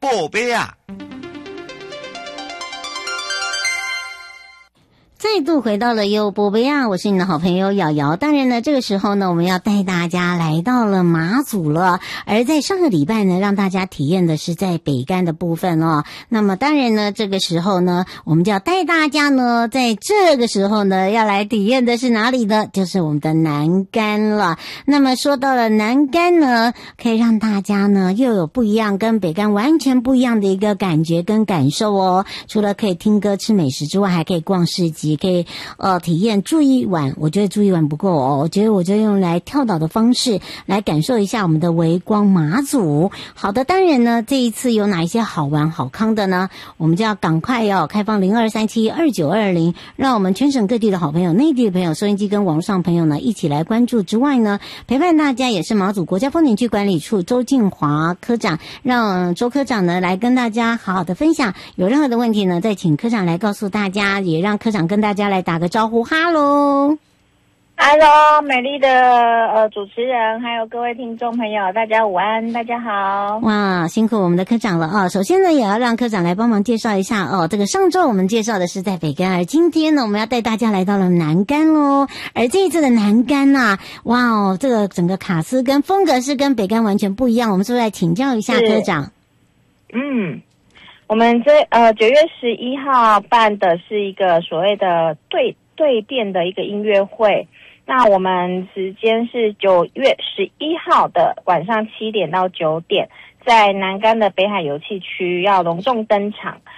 宝贝啊！ 再度回到了优波贝亚，我是你的好朋友瑶瑶。当然呢，这个时候呢，我们要带大家来到了马祖了。而在上个礼拜呢，让大家体验的是在北竿的部分哦。那么当然呢，这个时候呢，我们就要带大家呢，在这个时候呢，要来体验的是哪里呢？就是我们的南竿了。那么说到了南竿呢，可以让大家呢又有不一样，跟北竿完全不一样的一个感觉跟感受哦。除了可以听歌吃美食之外，还可以逛市集。可以体验住一晚，我觉得住一晚不够哦，我觉得我就用来跳岛的方式来感受一下我们的微光马祖。好的，当然呢，这一次有哪一些好玩好康的呢？我们就要赶快开放02372920，让我们全省各地的好朋友、内地的朋友、收音机跟网络上朋友呢一起来关注之外呢，陪伴大家也是马祖国家风景区管理处周进华科长，让周科长呢来跟大家好好的分享。有任何的问题呢，再请科长来告诉大家，也让科长跟大家来打个招呼。哈喽， 美丽的主持人，还有各位听众朋友，大家午安，大家好。 哇，辛苦我们的科长了啊！首先呢，也要让科长来帮忙介绍一下哦。这个上周我们介绍的是在北竿，而今天呢，我们要带大家来到了南竿哦。而这一次的南竿呐，哇哦，这个整个卡司跟风格是跟北竿完全不一样。我们是不是来请教一下科长？ 我们9月11号办的是一个所谓的对辩的一个音乐会。那我们时间是9月11号的晚上7点到9点，在南竿的北海游憩区要隆重登场。